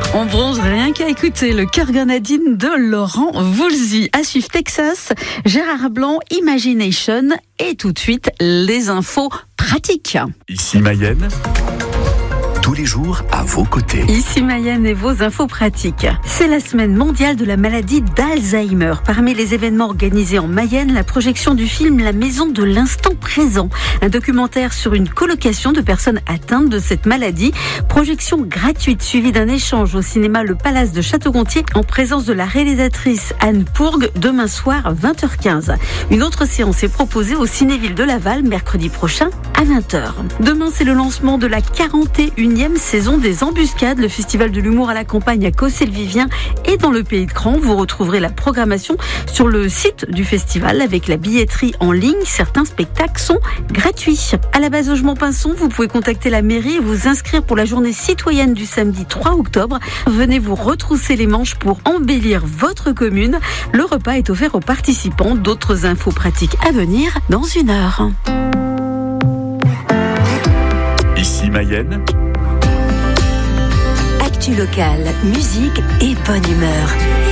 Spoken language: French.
On bronze rien qu'à écouter le cœur grenadine de Laurent Voulzy. À suivre Texas, Gérard Blanc, Imagination et tout de suite les infos pratiques. Ici Mayenne, tous les jours à vos côtés. Ici Mayenne et vos infos pratiques. C'est la semaine mondiale de la maladie d'Alzheimer. Parmi les événements organisés en Mayenne, la projection du film La Maison de l'Instant Présent, un documentaire sur une colocation de personnes atteintes de cette maladie. Projection gratuite suivie d'un échange au cinéma Le Palace de Château-Gontier en présence de la réalisatrice Anne Pourgue demain soir 20h15. Une autre séance est proposée au Cinéville de Laval mercredi prochain à 20h. Demain, c'est le lancement de la 41e saison des Embuscades, le festival de l'humour à la campagne à Cossé-le-Vivien et dans le Pays de Cran. Vous retrouverez la programmation sur le site du festival avec la billetterie en ligne. Certains spectacles sont gratuits. À la base Augemont-Pinson, vous pouvez contacter la mairie et vous inscrire pour la journée citoyenne du samedi 3 octobre. Venez vous retrousser les manches pour embellir votre commune. Le repas est offert aux participants. D'autres infos pratiques à venir dans une heure. Ici Mayenne, Actu locale, musique et bonne humeur.